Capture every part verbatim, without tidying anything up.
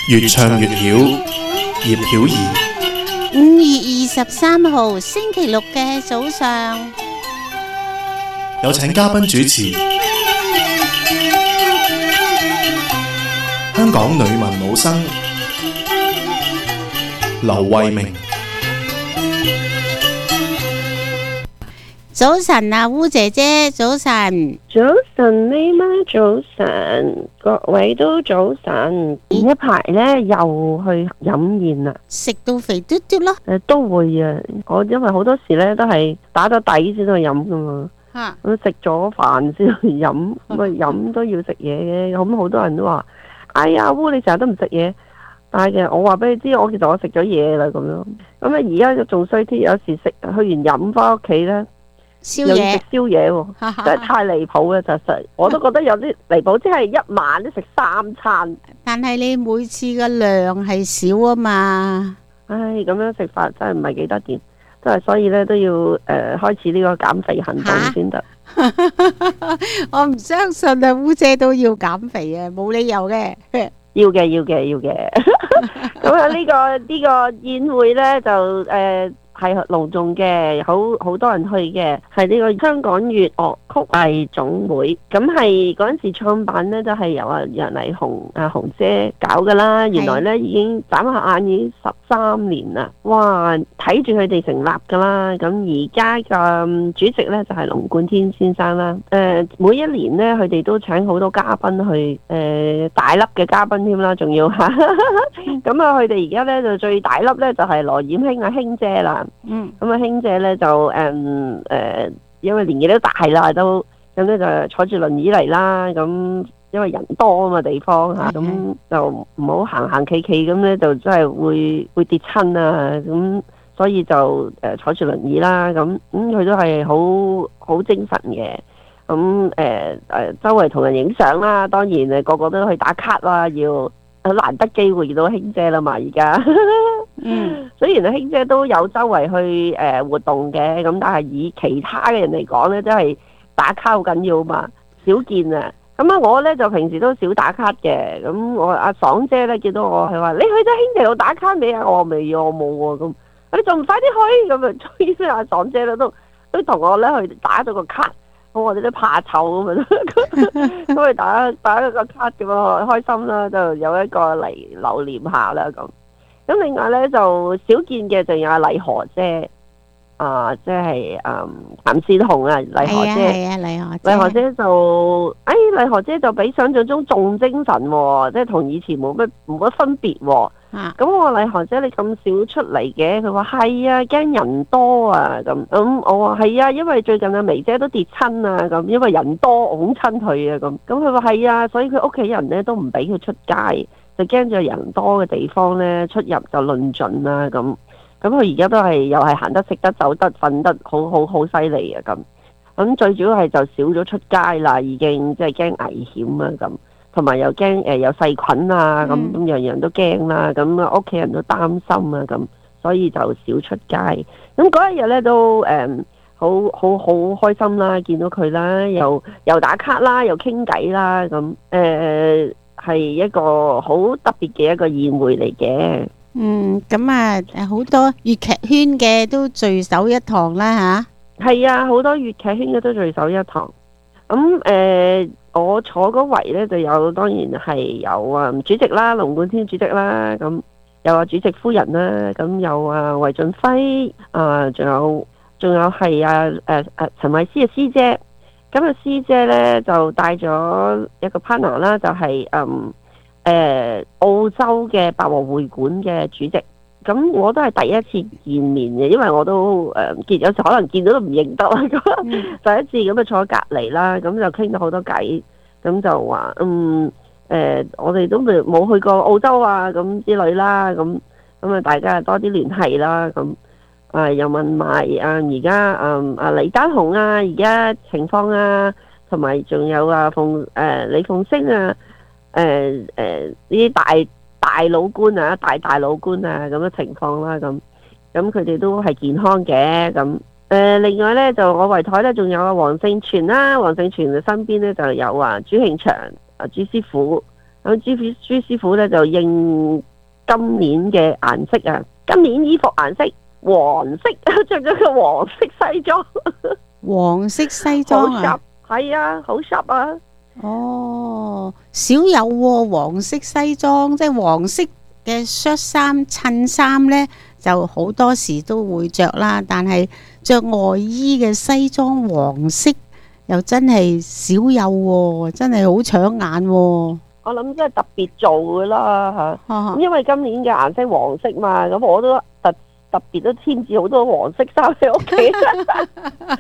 越唱越曉，葉曉儀。 五月二十三號星期六嘅早上， 有請嘉賓主持，香港女文武生劉慧明。 早晨啊，烏姐姐，早晨。 早晨，咪媽，早晨，各位都早晨。前一排咧又去飲宴啦， 食到肥嘟嘟咯。 誒，都會啊！我因為好多時咧都係打咗底先去飲噶嘛， 吓咁食咗飯先去飲，咁啊飲都要食嘢嘅。咁好多人都話：哎呀，烏你成日都唔食嘢。但係其實我話俾你知，我其實我食咗嘢啦咁樣。咁啊而家仲衰啲，有時食去完飲翻屋企咧。 宵夜， 又要食宵夜喎，真係太離譜啦！就實我都覺得有啲離譜，即係一晚都食三餐。 但係你每次嘅量係少啊嘛。 唉，咁樣食法真係唔係幾得掂，真係所以咧都要誒、呃、開始呢個減肥行動先得。 我唔相信啊，烏姐都要減肥啊，冇理由嘅。 要嘅，要嘅，要嘅。咁啊，呢個呢、這個宴會咧就誒。呃係隆重嘅，好好多人去嘅，係呢個香港粵樂曲藝總會。咁係嗰陣時創辦呢，就係、是、由阿楊麗紅阿紅姐搞噶啦。原來呢，已經眨下眼已經十三年啦。哇！睇住佢哋成立噶啦。咁而家嘅主席呢，就係、是、龍貫天先生啦。誒、呃，每一年呢，佢哋都請好多嘉賓去，誒、呃、大粒嘅嘉賓添啦，仲要吓。咁啊，佢哋而家呢，就最大粒呢，就係、是、羅艷卿阿卿姐啦。 嗯， 咁啊，卿姐咧就誒誒、嗯呃，因為年紀都大啦，都咁咧就坐住輪椅嚟啦。咁因為人多啊嘛，地方嚇，咁、嗯、就唔好行行企企咁咧，就真係會會跌親啊。咁所以就誒、呃、坐住輪椅啦。咁咁佢都係好好精神嘅。咁誒誒，周圍同人影相啦，當然誒個個都去打卡啦，要難得機會見到卿姐啦嘛，而家。嗯，雖然阿卿姐都有周圍去誒、呃、活動嘅，咁但係以其他嘅人嚟講咧，真係打卡好緊要嘛，少見啊。咁啊，我咧就平時都少打卡嘅。咁我阿爽姐咧見到我，佢話：你去咗卿姐度打卡未啊？我未，我冇喎。咁你仲唔快啲去？咁啊，終於阿爽姐咧都都同我咧去打咗個卡。咁我哋都怕醜咁啊，咁去打打咗個卡咁啊，開心啦，就有一個嚟留念下啦咁。咁另外咧就少見嘅，仲有阿麗荷姐，啊，即係誒譚善紅啊，麗荷姐， 係啊，麗荷姐， 麗荷姐就，誒，麗荷姐就比想象中仲精神喎，即係同以前冇乜冇乜分別喎。啊，咁我話麗荷姐你咁少出嚟嘅，佢話係啊，驚人多啊，咁咁我話係啊，因為最近阿眉姐都跌親啊，咁因為人多拱親佢啊，咁咁佢話係啊，所以佢屋企人咧都唔俾佢出街。就驚住人多嘅地方咧，出入就論盡啦咁。咁佢而家都係又係行得食得走得瞓得好好好犀利啊咁。咁最主要係就少咗出街啦，已經即係驚危險啊咁，同埋又驚誒有細菌啊咁，咁樣樣都驚啦。咁啊屋企人都擔心啊咁，所以就少出街。咁嗰一日咧都誒好好好開心啦，見到佢啦，又又打卡啦，又傾偈啦咁誒。呃係一個好特別嘅一個宴會嚟嘅。 嗯，咁啊，好多粵劇圈嘅都聚首一堂啦吓。 係啊，好多粵劇圈嘅都聚首一堂。咁、嗯、誒、呃，我坐嗰圍咧就有，當然係有啊主席啦，龍貫天主席啦，咁有啊主席夫人啦，咁有啊韋俊輝啊，仲有仲有係啊誒誒陳慧思嘅師姐。咁啊，師姐咧就帶咗一個 partner 啦，就係、是、嗯誒、呃、澳洲嘅八和會館嘅主席。咁我都係第一次見面嘅，因為我都誒見、呃、有時可能見到都唔認得啦。咁、嗯、第一次咁啊坐隔離啦，咁就傾到好多偈，咁就話嗯誒、呃、我哋都未冇去過澳洲啊咁之類啦，咁咁啊大家多啲聯繫啦咁。啊！又問埋啊，而家啊啊李丹紅啊，而家情況啊，同埋仲有啊鳳誒李鳳星啊，誒誒呢啲大大老官啊，大大老官啊咁嘅情況啦，咁咁佢哋都係健康嘅咁。誒、呃、另外咧就我圍台咧仲有啊黃勝全啦，黃勝全嘅身邊咧就有啊朱慶祥啊朱師傅。 咁朱朱師傅咧就應今年嘅顏色啊，今年衣服顏色黃色，着咗個黃色西裝。 黃色西裝啊？ 係啊，好 sharp 啊！ 哦，少有喎、啊，黃色西裝，即係黃色嘅恤衫、襯衫呢，就好多時都會着啦。但係着外衣嘅西裝黃色，又真係少有喎、啊，真係好搶眼喎、啊。 我諗真係特別做噶啦嚇，咁因為今年嘅顏色黃色嘛，咁我都特特別都添置好多黃色衫喺屋企。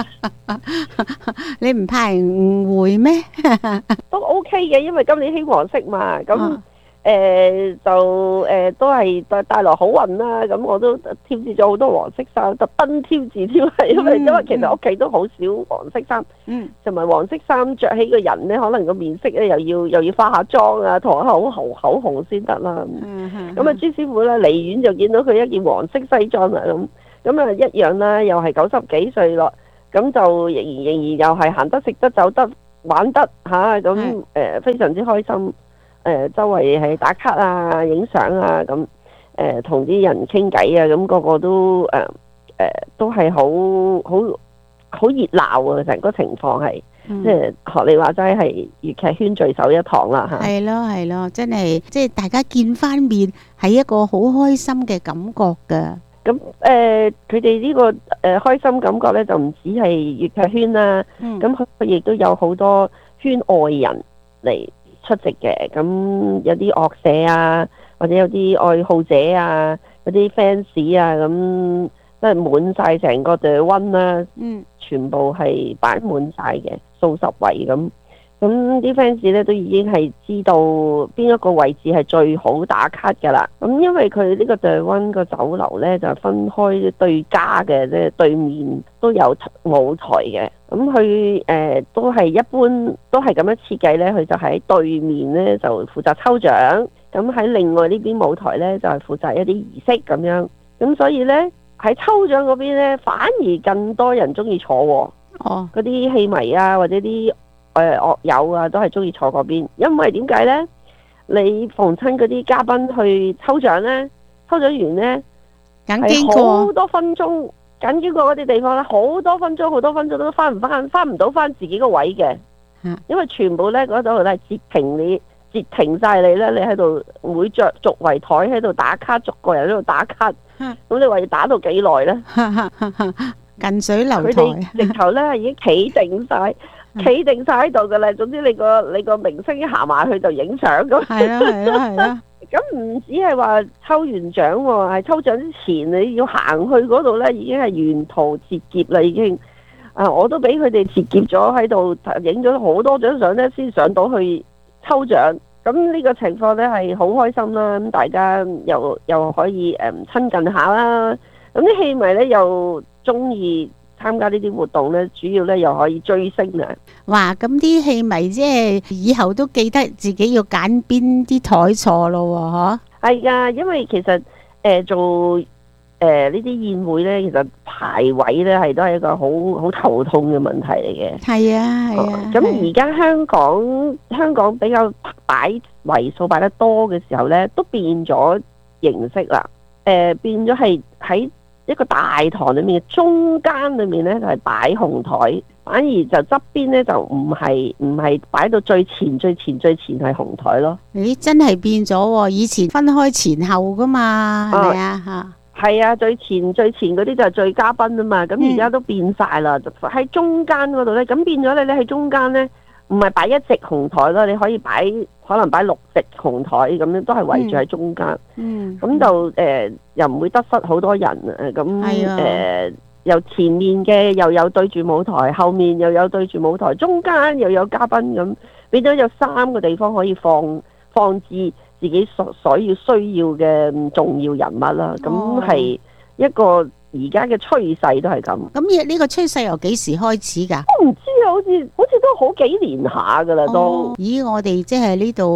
你唔怕人誤會咩？ 都 OK 嘅，因為今年興黃色嘛，咁誒、呃、就誒、呃、都係帶帶來好運啦。咁我都添置咗好多黃色衫，特登添置添，係因為因為其實屋企都好少黃色衫， 嗯， 同埋黃色衫着起個人咧，可能個面色咧又要又要化下妝啊，塗下口紅口紅先得啦。咁啊，朱師傅咧離遠就見到佢一件黃色西裝啦，咁咁啊一樣啦，又係九十幾歲咯。咁就仍然仍然又係行得食得走得玩得嚇，咁、啊、誒、呃、非常之開心。誒、呃、周圍係打卡啊、影相啊，咁誒同啲人傾偈啊，咁、那個個都誒誒、呃、都係好好好熱鬧啊！成個情況係、嗯、即係學你話齋係粵劇圈聚首一堂啦嚇。係咯係咯，真係即係大家見翻面係一個好開心嘅感覺㗎。 咁誒，佢哋呢個誒、呃、開心感覺咧，就唔止係粵劇圈啦。咁佢佢亦都有好多圈外人嚟出席嘅。咁有啲樂社啊，或者有啲愛好者啊，有啲 fans 啊，咁即係滿晒成個地溫啦。嗯，全部係擺滿晒嘅，數十位咁。咁啲 fans 咧都已經係知道邊一個位置係最好打卡㗎啦。咁因為佢呢個對溫個酒樓咧就分開對家嘅，即係對面都有舞台嘅。咁佢誒都係一般都係咁樣設計咧，佢就喺對面咧就負責抽獎，咁喺另外呢邊舞台咧就係負責一啲儀式咁樣。咁所以咧喺抽獎嗰邊咧反而更多人中意坐喎。哦，嗰啲戲迷啊或者啲誒樂友啊，都係中意坐嗰邊，因為點解呢？你逢親嗰啲嘉賓去抽獎呢，抽獎完呢，緊經過好多分鐘，緊經過嗰啲地方咧，好多分鐘，好多分鐘都翻唔翻，翻唔到翻自己個位嘅，因為全部呢嗰度都係截停你，截停晒你呢。你喺度每着逐圍台喺度打卡，逐個人喺度打卡，咁你話要打到幾耐呢？近水樓台，佢哋直頭呢已經企定晒。企定晒喺度噶啦，總之你個你個明星一行埋去就影相咁。係啦係啦係啦。咁唔止係話抽完獎喎，係抽獎之前你要行去嗰度咧，已經係沿途截劫啦，已經。啊，我都俾佢哋截劫咗喺度，影咗好多張相咧，先上到去抽獎。咁呢個情況咧係好開心啦，咁大家又又可以誒親近下啦。咁啲戲迷咧又中意參加呢啲活動咧，主要咧又可以追星啊！哇！咁啲戲迷即係以後都記得自己要揀邊啲台坐咯喎，嗬？係㗎，因為其實誒、呃、做誒、呃、呢啲宴會咧，其實排位咧係都係一個好好頭痛嘅問題嚟嘅。係啊，係啊。咁而家香港香港比較擺位數擺得多嘅時候咧，都變咗形式啦。誒、呃、變咗係喺一個大堂裏面嘅中間裏面咧就係擺紅台，反而就側邊咧就唔係唔係擺到最前最前最前係紅台咯。咦，真係變咗喎！以前分開前後噶嘛，係咪啊？嚇，係啊，最前最前嗰啲就係最嘉賓啊嘛。咁而家都變晒啦，喺、嗯、中間嗰度咧，咁變咗咧，你喺中間咧唔係擺一席紅台咯，你可以擺可能擺六席紅台咁樣，都係圍住喺中間。嗯，咁、嗯、就誒、呃、又唔會得失好多人啊。咁誒、呃、由前面嘅又有對住舞台，後面又有對住舞台，中間又有嘉賓，咁變咗有三個地方可以放放置自己所所要需要嘅重要人物啦。咁係一個而家嘅趨勢都係咁。咁呢個趨勢由幾時開始㗎？我唔知啊，好似好似都好幾年下㗎啦都。咦，我哋即係呢度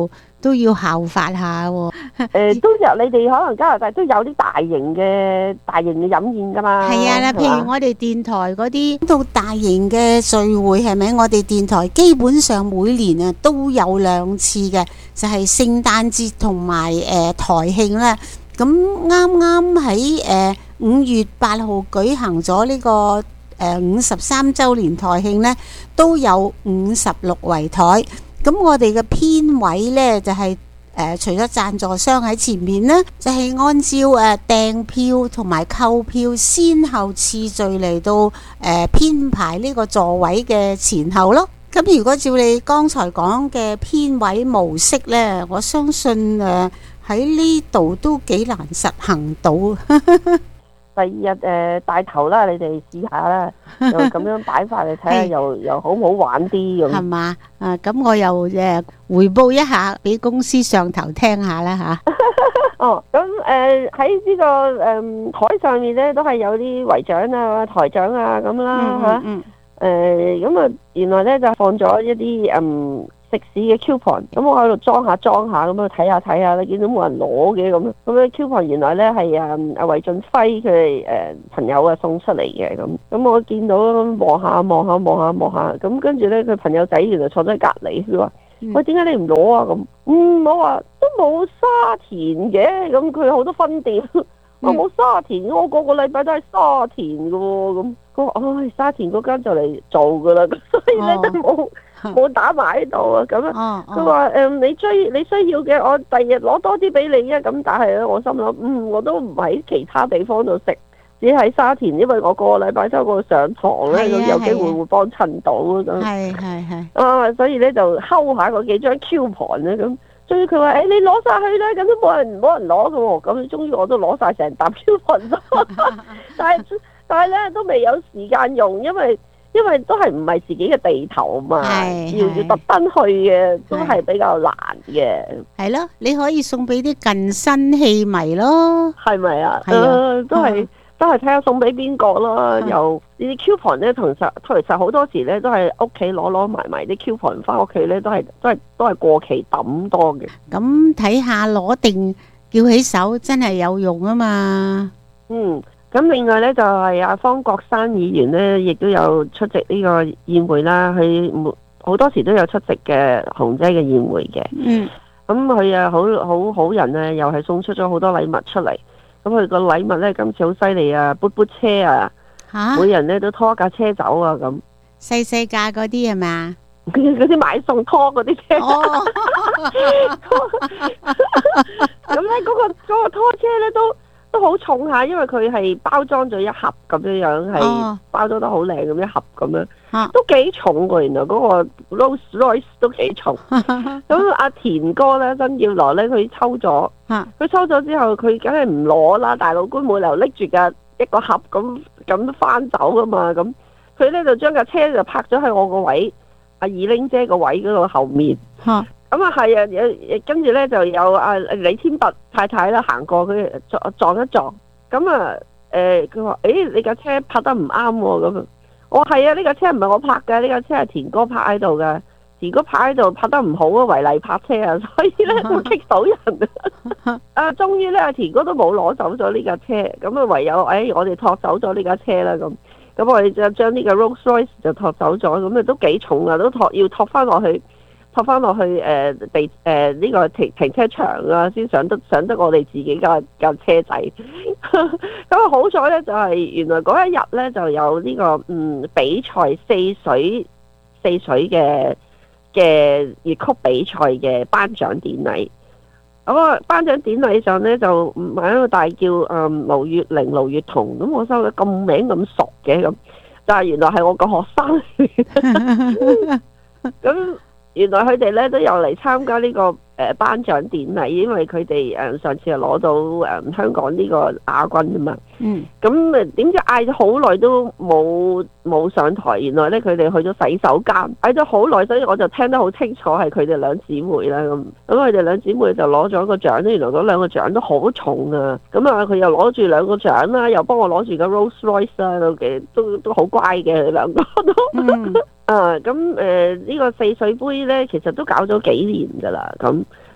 都要效法下喎。 誒都有，你哋可能加拿大都有啲大型嘅大型嘅飲宴㗎嘛。 係啊啦，譬如我哋電台嗰啲到大型嘅聚會係咪？我哋電台基本上每年啊都有兩次嘅，就係聖誕節同埋誒台慶啦。咁啱啱喺誒五月八號舉行咗呢個誒五十三週年台慶呢，都有五十六圍台。咁我哋嘅編委呢，就係、是、誒、呃、除咗贊助商喺前面呢，就係、是、按照誒、呃、訂票同埋購票先後次序嚟到誒、呃、編排呢個座位嘅前後咯。咁如果照你剛才講嘅編委模式呢，我相信誒喺呢度都幾難實行到。 第二日誒、呃、帶頭啦，你哋試下啦，又咁樣擺法嚟睇下，又又好唔好玩啲咁。係嘛？啊，咁我又誒彙報一下俾公司上頭聽下啦嚇。 哦，咁誒喺呢個誒台上面咧，都係有啲圍長啊、台長啊咁啦嚇。嗯。誒咁啊，原來咧就放咗一啲嗯。食肆嘅 coupon，咁我喺度裝下裝下，咁去睇下睇下，你見到冇人攞嘅咁，咁咧 coupon 原來咧係啊阿韋俊輝佢哋誒朋友啊送出嚟嘅咁，咁我見到望下望下望下望下，咁跟住咧佢朋友仔原來坐咗喺隔離，佢話：喂，點解你唔攞啊？咁，嗯，我話都冇沙田嘅，咁佢好多分店，我冇沙田，我個個禮拜都係沙田嘅喎，咁，佢話：唉，沙田嗰間就嚟做㗎啦，所以咧都冇。冇打埋喺度啊！咁啊，佢話誒你追你需要嘅，我第日攞多啲俾你啊！咁但係咧，我心諗嗯，我都唔喺其他地方度食，只喺沙田，因為我個個禮拜都喺嗰度上堂咧，咁有機會會幫襯到咁。 係係係啊，所以咧就睺下嗰幾張 coupon 咧咁。終於佢話誒你攞晒去啦，咁都冇人冇人攞嘅喎。咁終於我都攞晒成沓 coupon 咗，但係但係咧都未有時間用，因為。因為都係唔係自己嘅地頭嘛，要要特登去嘅都係比較難嘅。係咯，你可以送俾啲近身器迷咯， 係咪啊？係啊、呃，都係、嗯、都係睇下送俾邊個咯。又呢啲 coupon 咧，同實其實好多時咧都係屋企攞攞埋埋啲 coupon 翻屋企咧，都係都係都係過期抌多嘅。咁睇下攞定叫起手，真係有用啊嘛。 嗯。咁另外咧就係阿方國珊議員咧，亦都有出席呢個宴會啦。佢好多時都有出席嘅紅姐嘅宴會嘅。嗯。咁佢啊好好好人啊，又係送出咗好多禮物出嚟。咁佢個禮物咧今次好犀利啊！嘟嘟車啊，嚇！每人咧都拖架車走啊咁。 細細架嗰啲係咪啊？ 嗰啲買餸拖嗰啲車。哦。咁咧嗰個嗰個拖車咧都。都好重下，因為佢係包裝咗一盒咁樣樣，係、哦、包裝得好靚咁一盒咁樣，啊、都幾重㗎。原來嗰個 Rolls Royce 都幾重。咁阿田哥咧，曾耀來咧，佢抽咗，佢、啊、抽咗之後，佢梗係唔攞啦。大老官冇理由拎住架一個盒咁咁翻走噶嘛。咁佢咧就將架車就泊咗喺我個位，阿二玲姐個位嗰度後面。啊咁啊係啊，有跟住咧就有阿李天拔太太啦行過，佢撞撞一撞，咁啊誒佢話誒你架車泊得唔啱喎咁啊，我係啊，呢架車唔係我泊嘅，呢架車係田哥泊喺度嘅，田哥泊喺度泊得唔好啊，違例泊車啊，所以咧會激到人啊！啊，終於咧阿田哥都冇攞走咗呢架車，咁啊唯有誒、哎、我哋托走咗呢架車啦咁，咁我哋就將呢個 Rolls Royce 就托走咗，咁啊都幾重啊，都托要托翻落去。泊翻落去誒地誒呢個停停車場啊，先上得上得我哋自己架架車仔。咁啊好彩咧，就係、是、原來嗰一日咧就有呢、這個嗯比賽四水四水嘅嘅粵曲比賽嘅頒獎典禮。咁啊頒獎典禮上咧就唔係喺度大叫誒盧月玲盧月彤，咁我收到咁名咁熟嘅咁，但係原來係我個學生。咁原來佢哋咧都有嚟參加呢個誒頒獎典禮，因為佢哋誒上次係攞到誒香港呢個亞軍啊嘛。嗯。咁誒點知嗌咗好耐都冇冇上台，原來咧佢哋去咗洗手間嗌咗好耐，所以我就聽得好清楚係佢哋兩姊妹啦咁。咁佢哋兩姊妹就攞咗個獎咧，原來嗰兩個獎都好重啊。咁啊佢又攞住兩個獎啦，又幫我攞住個 Rolls Royce 啦，都幾都都好乖嘅佢兩個都。嗯。啊，咁誒呢個四水杯咧，其實都搞咗幾年噶啦，咁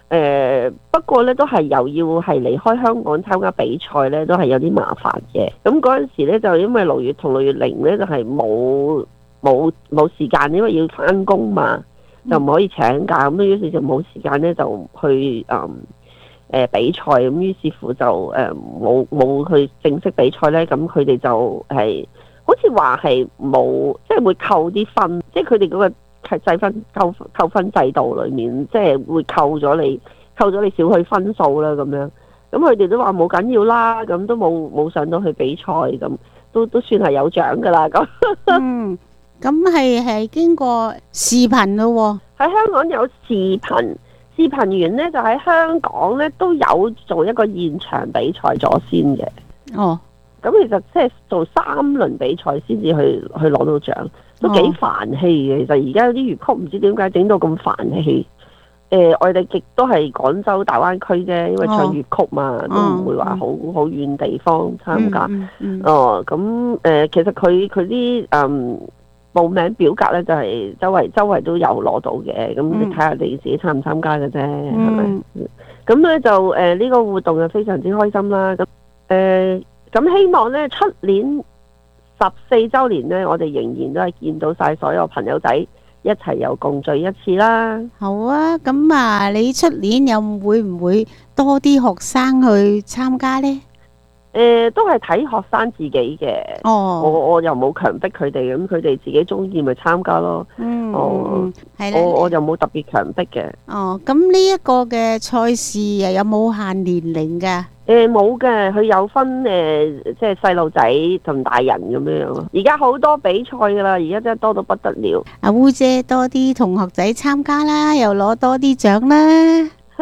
誒不過咧，都係又要係離開香港參加比賽咧，都係有啲麻煩嘅。咁嗰陣時咧，就因為六月同六月零咧，就係冇冇冇時間，因為要返工嘛，就唔可以請假。咁於是就冇時間咧，就去誒誒、嗯呃、比賽。咁於是乎就誒冇冇去正式比賽咧。咁佢哋就係、是、好似話係冇，即係會扣啲分，即係佢哋嗰個。係計分扣扣分制度裏面，即係會扣咗你，扣咗你少許分數啦咁樣。咁佢哋都話冇緊要啦，咁都冇冇上到去比賽，咁都都算係有獎噶啦。咁嗯，咁係係經過視頻咯喎。 喺香港有視頻，視頻員呢就喺香港呢都有做一個現場比賽咗先嘅。 哦， 咁其實即係做三輪比賽先至去去攞到獎。都幾煩氣嘅，其實而家有啲粵曲唔知點解整到咁煩氣。誒、呃，我哋極都係廣州大灣區啫，因為唱粵曲嘛，哦、都唔會話好好遠地方參加。 嗯嗯嗯、 哦，咁誒、呃，其實佢佢啲誒報名表格咧，就係、是、周圍周圍都有攞到嘅。咁你睇下你自己參唔參加嘅啫，係咪、嗯？咁咧就誒呢、呃呢個活動就非常之開心啦。咁誒咁希望咧出年。十四周年呢，我哋仍然都係見到晒所有朋友仔一齊又共聚一次啦。 好啊，咁啊，你出年又會唔會多啲學生去參加呢？ 誒、呃，都係睇學生自己嘅。哦，我我又冇強迫佢哋，咁佢哋自己中意咪參加咯。嗯，哦，係啦，我我又冇特別強迫嘅。哦， 咁呢一個嘅賽事又有冇限年齡噶？ 誒，冇嘅，佢有分誒、呃，即係細路仔同大人咁樣咯。而家好多比賽噶啦，而家真係多到不得了。 阿烏姐多啲同學仔參加啦，又攞多啲獎啦。 誒，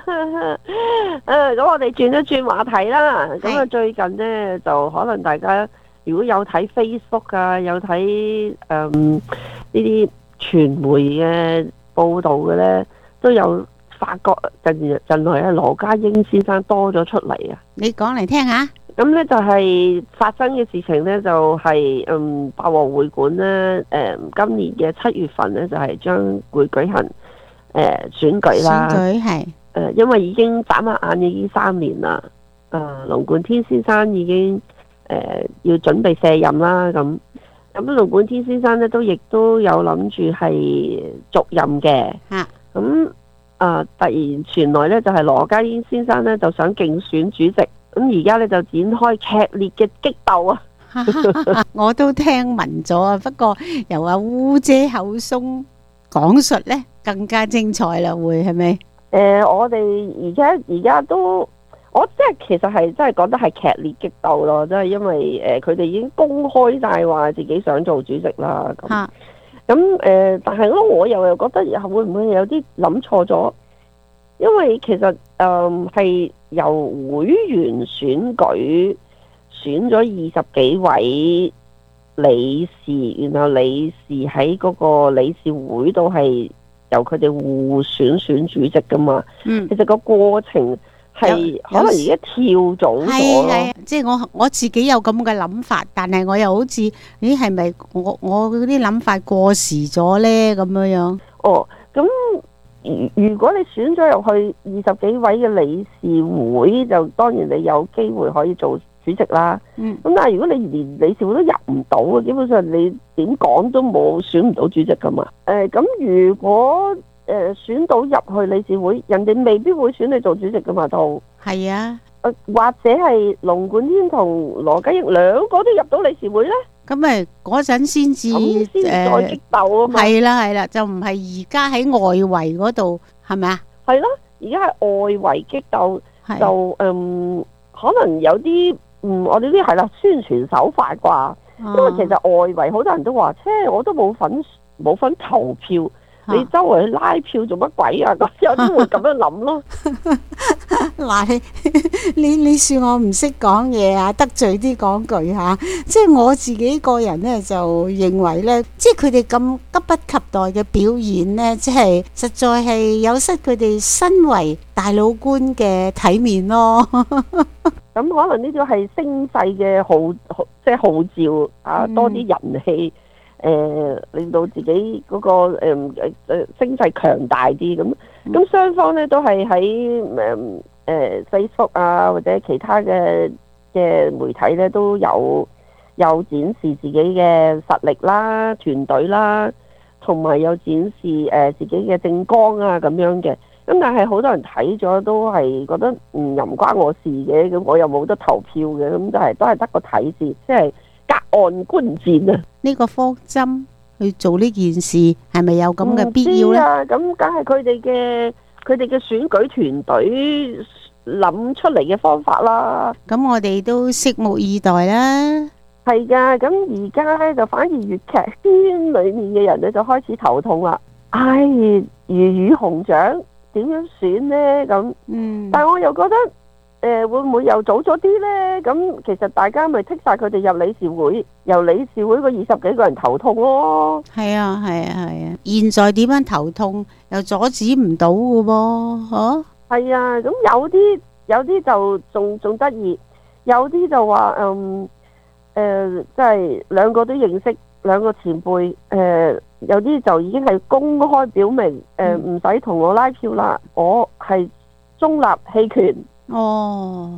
咁我哋轉一轉話題啦。咁啊，最近呢，就可能大家如果有睇 Facebook 啊，有睇誒呢啲傳媒嘅報道嘅呢，都有。發覺近近來啊，羅家英先生多咗出嚟啊！ 你講嚟聽下。 咁呢就係發生嘅事情呢，就係、是、嗯，八和會館呢，誒、呃，今年嘅七月份呢，就係、是、將會舉行誒、呃、選舉啦。選舉係誒，因為已經眨下眼已經三年啦。誒、呃，龍冠天先生已經誒、呃、要準備卸任啦。咁咁龍冠天先生呢，都亦都有諗住係續任嘅。吓咁。啊！突然傳來咧，就係羅家英先生咧就想競選主席，咁而家咧就展開劇烈嘅激鬥啊！ 我都聽聞咗啊，不過由阿烏姐口中講述咧更加精彩啦，會係咪？誒、 呃，我哋而家而家都，我即係其實係真係覺得係劇烈激鬥咯，即係因為誒佢哋已經公開晒話自己想做主席啦咁。咁誒、呃，但係咧，我又又覺得又會唔會有啲諗錯咗？因為其實誒係、呃、由會員選舉選咗二十幾位理事，然後理事喺嗰個理事會度係由佢哋互選選主席噶嘛。嗯，其實個過程係可能而家跳早咗咯。 即係我我自己有咁嘅諗法，但係我又好似咦係咪我我嗰啲諗法過時咗咧咁樣樣？哦，咁如果你選咗入去二十幾位嘅理事會，就當然你有機會可以做主席啦。嗯，咁但係如果你連理事會都入唔到，基本上你點講都冇選唔到主席噶嘛。誒、呃，咁如果誒、呃、選到入去理事會，人哋未必會選你做主席噶嘛，都係啊。誒，或者係龍冠天同羅家英兩個都入到理事會咧？咁咪嗰陣先至誒，再激鬥啊嘛。係啦係啦，就唔係而家喺外圍嗰度，係咪啊？係咯，而家係外圍激鬥，就嗯可能有啲嗯，我哋啲係啦宣傳手法啩。啊、因為其實外圍好多人都話，切我都冇份冇份投票。你周圍去拉票做乜鬼啊？咁有啲會咁樣諗咯。嗱，你你你算我唔識講嘢啊，得罪啲講句吓。即係我自己個人咧，就認為咧，即係佢哋咁急不及待嘅表現咧，即係實在係有失佢哋身為大老倌嘅體面咯。咁可能呢啲係聲勢嘅號，即係號召啊，多啲人氣。誒、 誒令到自己嗰個誒誒誒聲勢強大啲咁。咁雙方咧都係喺誒誒 Facebook 啊或者其他嘅嘅媒體咧都有有展示自己嘅實力啦、團隊啦，同埋有展示誒自己嘅政綱啊咁樣嘅。咁但係好多人睇咗都係覺得嗯又唔關我事嘅，咁我又冇得投票嘅，咁都係都係得個睇字，即係隔岸觀戰啊！ 呢個方針去做呢件事係咪有咁嘅必要呢？ 啊，咁梗係佢哋嘅佢哋嘅選舉團隊諗出嚟嘅方法啦。 咁我哋都拭目以待啦。 係噶，咁而家咧就反而粵劇圈裏面嘅人咧就開始頭痛啦。唉，魚與熊掌點樣選呢？咁， 嗯， 但係我又覺得，誒、呃、會唔會又早咗啲呢？咁其實大家咪剔晒佢哋入理事會，由理事會個二十幾個人頭痛咯。 係啊，係啊，係啊！現在點樣頭痛又阻止唔到嘅噃，嗬？ 係啊，咁有啲有啲就仲仲得意，有啲就話嗯誒，即係兩個都認識兩個前輩，誒、呃。有啲就已經係公開表明，誒唔使同我拉票啦，我係中立棄權。 哦，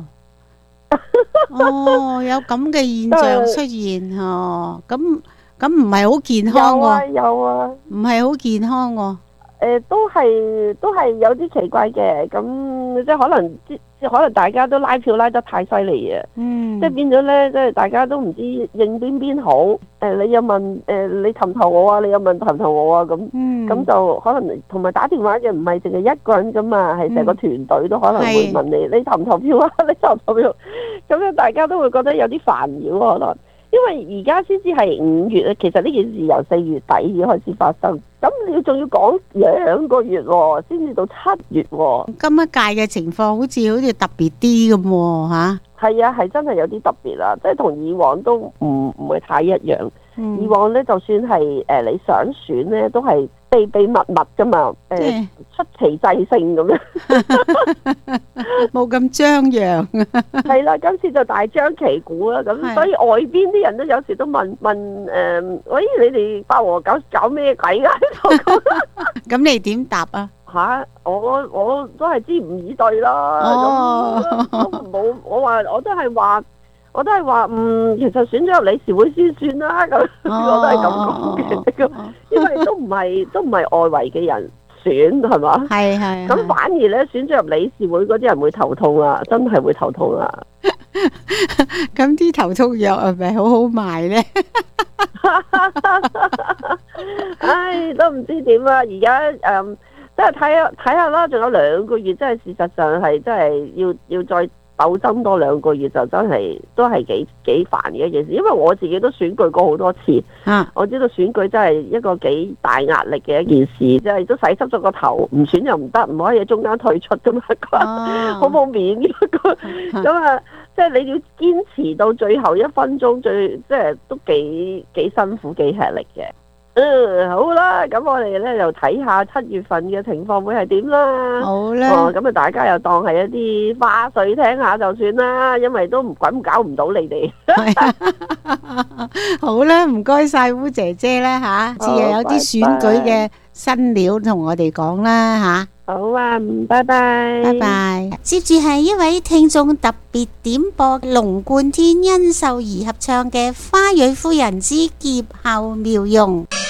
哦，有咁嘅現象出現嗬，咁咁唔係好健康喎。有啊，有啊，唔係好健康喎。誒，都係都係有啲奇怪嘅，咁即係可能即即可能大家都拉票拉得太犀利啊，嗯，即係變咗咧，即係大家都唔知認邊邊好，誒、呃，你又問誒、呃、你投唔投我啊，你又問投唔投我啊，咁，咁、嗯、就可能同埋打電話嘅唔係淨係一個人噶嘛，係成個團隊都可能會問你，嗯、你投唔投票啊，你投唔投票，咁樣大家都會覺得有啲煩擾可能。因為而家先至係五月咧，其實呢件事由四月底已經開始發生，咁你要仲要講兩個月喎，先至到七月喎。今一屆嘅情況好似好似特別啲咁喎，嚇。係啊，係真係有啲特別啦，即係同以往都唔唔係太一樣。嗯、以往咧，就算係誒、呃、你想選咧，都係秘秘密密噶嘛，誒、呃、是出奇制勝咁樣，冇咁張揚。係啦，今次就大張旗鼓啦，咁所以外邊啲人都有時都問問誒、呃，喂，你哋八和搞搞咩鬼啊？咁你點答啊？吓，我我都係支吾以對啦。哦，咁冇，我話我都係話。我都係話，嗯，其實選咗入理事會先算啦，咁、哦、我都係咁講嘅，咁、哦、因為都唔係都唔係外圍嘅人選，係嘛？係係。咁反而咧，選咗入理事會嗰啲人會頭痛啊，真係會頭痛啊！咁啲頭痛藥係咪好好賣咧？唉，都唔知點啊！而家誒，即係睇下睇下啦，仲有兩個月，即係事實上係真係要要再。鬥爭多兩個月就真係都係幾幾煩嘅一件事，因為我自己都選舉過好多次，啊、我知道選舉真係一個幾大壓力嘅一件事，即係都洗濕咗個頭，唔選又唔得，唔可以喺中間退出噶嘛，好冇面嘅。咁啊，即係你要堅持到最後一分鐘，最即係都幾幾辛苦、幾吃力嘅。嗯，好啦，咁我哋咧就睇下七月份嘅情況會係點啦。好啦，哦，咁啊，大家又當係一啲花絮聽下就算啦，因為都唔滾搞唔到你哋。好啦，唔該晒烏姐姐啦吓，似又有啲選舉嘅新料同我哋講啦吓。好啊，拜拜，拜拜。接住係一位聽眾特別點播龍貫天殷秀儀合唱嘅《花蕊夫人之劫後妙用》。